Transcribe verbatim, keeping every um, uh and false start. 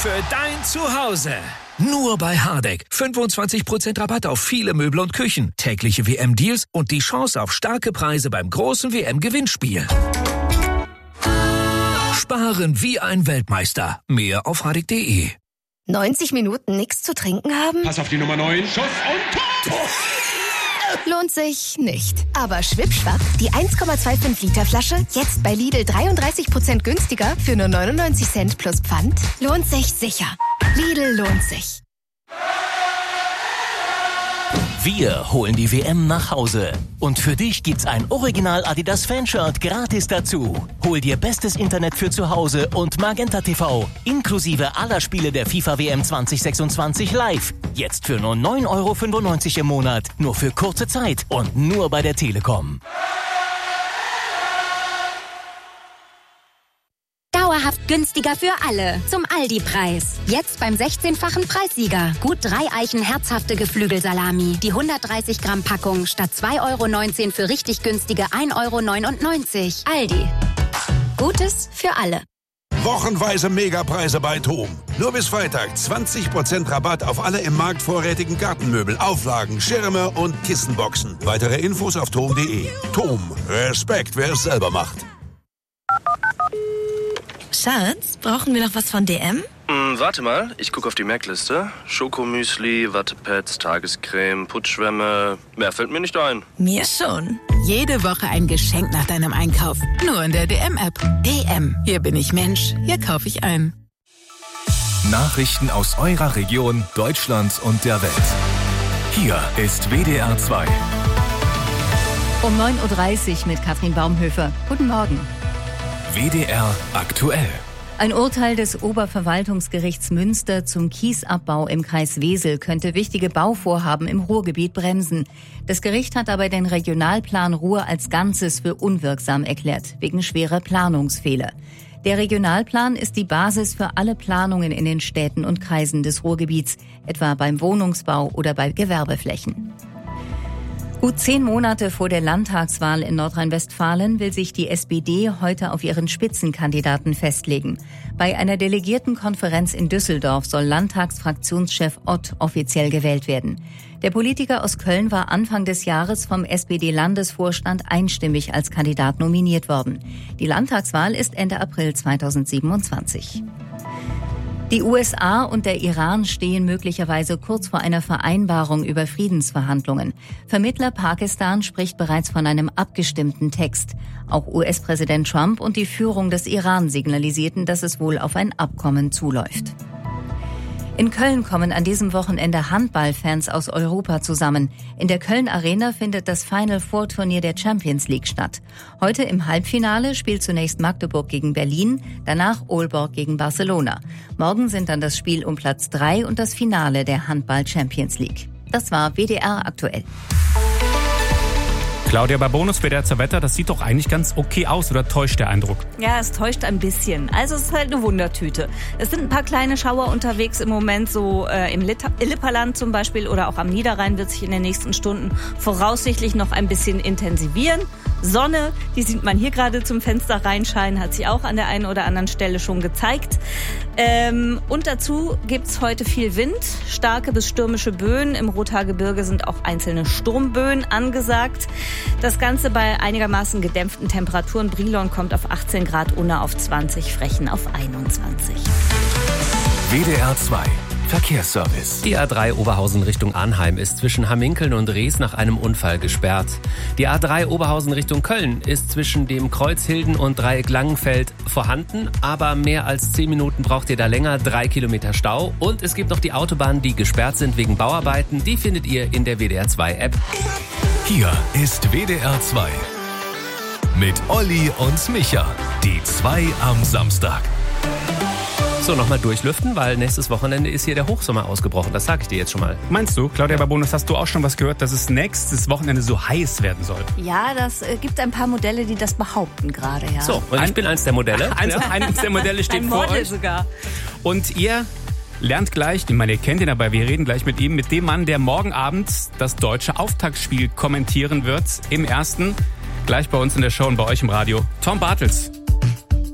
für dein Zuhause. Nur bei Hardegg. fünfundzwanzig Prozent Rabatt auf viele Möbel und Küchen, tägliche W M-Deals und die Chance auf starke Preise beim großen W M-Gewinnspiel. Sparen wie ein Weltmeister. Mehr auf hardegg punkt de. neunzig Minuten nichts zu trinken haben? Pass auf die Nummer neun. Schuss und Tor! Lohnt sich nicht. Aber Schwippschwapp, die eins Komma fünfundzwanzig Liter Flasche, jetzt bei Lidl dreiunddreißig Prozent günstiger für nur neunundneunzig Cent plus Pfand, lohnt sich sicher. Lidl lohnt sich. Wir holen die W M nach Hause. Und für dich gibt's ein Original Adidas Fanshirt gratis dazu. Hol dir bestes Internet für zu Hause und Magenta T V. Inklusive aller Spiele der FIFA W M zwanzig sechsundzwanzig live. Jetzt für nur neun Euro fünfundneunzig im Monat. Nur für kurze Zeit und nur bei der Telekom. Dauerhaft günstiger für alle. Zum Aldi-Preis. Jetzt beim sechzehnfachen Preissieger. Gut drei Eichen herzhafte Geflügelsalami. Die hundertdreißig Gramm Packung statt zwei Euro neunzehn für richtig günstige ein Euro neunundneunzig. Aldi. Gutes für alle. Wochenweise Megapreise bei TOM. Nur bis Freitag zwanzig Prozent Rabatt auf alle im Markt vorrätigen Gartenmöbel, Auflagen, Schirme und Kissenboxen. Weitere Infos auf tom punkt de. TOM. Respekt, wer es selber macht. Schatz, brauchen wir noch was von D M? Mm, warte mal, ich gucke auf die Merkliste. Schokomüsli, Wattepads, Tagescreme, Putzschwämme. Mehr fällt mir nicht ein. Mir schon. Jede Woche ein Geschenk nach deinem Einkauf. Nur in der D M-App. D M. Hier bin ich Mensch. Hier kaufe ich ein. Nachrichten aus eurer Region, Deutschland und der Welt. Hier ist W D R zwei. Um neun Uhr dreißig mit Katrin Baumhöfer. Guten Morgen. W D R aktuell. Ein Urteil des Oberverwaltungsgerichts Münster zum Kiesabbau im Kreis Wesel könnte wichtige Bauvorhaben im Ruhrgebiet bremsen. Das Gericht hat aber den Regionalplan Ruhr als Ganzes für unwirksam erklärt, wegen schwerer Planungsfehler. Der Regionalplan ist die Basis für alle Planungen in den Städten und Kreisen des Ruhrgebiets, etwa beim Wohnungsbau oder bei Gewerbeflächen. Gut zehn Monate vor der Landtagswahl in Nordrhein-Westfalen will sich die S P D heute auf ihren Spitzenkandidaten festlegen. Bei einer Delegiertenkonferenz in Düsseldorf soll Landtagsfraktionschef Ott offiziell gewählt werden. Der Politiker aus Köln war Anfang des Jahres vom S P D-Landesvorstand einstimmig als Kandidat nominiert worden. Die Landtagswahl ist Ende April zweitausendsiebenundzwanzig. Die U S A und der Iran stehen möglicherweise kurz vor einer Vereinbarung über Friedensverhandlungen. Vermittler Pakistan spricht bereits von einem abgestimmten Text. Auch U S-Präsident Trump und die Führung des Iran signalisierten, dass es wohl auf ein Abkommen zuläuft. In Köln kommen an diesem Wochenende Handballfans aus Europa zusammen. In der Köln Arena findet das Final Four Turnier der Champions League statt. Heute im Halbfinale spielt zunächst Magdeburg gegen Berlin, danach Aalborg gegen Barcelona. Morgen sind dann das Spiel um Platz drei und das Finale der Handball Champions League. Das war W D R aktuell. Claudia, bei Bonus W D R zwei Wetter, das sieht doch eigentlich ganz okay aus, oder täuscht der Eindruck? Ja, es täuscht ein bisschen. Also es ist halt eine Wundertüte. Es sind ein paar kleine Schauer unterwegs im Moment, so äh, im Lipperland zum Beispiel oder auch am Niederrhein wird sich in den nächsten Stunden voraussichtlich noch ein bisschen intensivieren. Sonne, die sieht man hier gerade zum Fenster reinscheinen, hat sich auch an der einen oder anderen Stelle schon gezeigt. Ähm, und dazu gibt's heute viel Wind, starke bis stürmische Böen. Im Rothaargebirge sind auch einzelne Sturmböen angesagt. Das Ganze bei einigermaßen gedämpften Temperaturen. Brilon kommt auf achtzehn Grad, Unna auf zwanzig, Frechen auf einundzwanzig. W D R zwei Verkehrsservice. Die A drei Oberhausen Richtung Arnheim ist zwischen Hamminkeln und Rees nach einem Unfall gesperrt. Die A drei Oberhausen Richtung Köln ist zwischen dem Kreuz Hilden und Dreieck Langenfeld vorhanden, aber mehr als zehn Minuten braucht ihr da länger, drei Kilometer Stau. Und es gibt noch die Autobahnen, die gesperrt sind wegen Bauarbeiten. Die findet ihr in der W D R zwei App. Hier ist W D R zwei mit Olli und Micha, die zwei am Samstag. So, nochmal durchlüften, weil nächstes Wochenende ist hier der Hochsommer ausgebrochen. Das sage ich dir jetzt schon mal. Meinst du, Claudia Babonus, hast du auch schon was gehört, dass es nächstes Wochenende so heiß werden soll? Ja, das äh, gibt ein paar Modelle, die das behaupten gerade, ja. So, und ein, ich bin eins der Modelle. Eins, ja. eins der Modelle steht ein vor Model euch. Sogar. Und ihr lernt gleich, ich meine, ihr kennt ihn, aber wir reden gleich mit ihm, mit dem Mann, der morgen Abend das deutsche Auftaktspiel kommentieren wird. Im ersten, gleich bei uns in der Show und bei euch im Radio, Tom Bartels.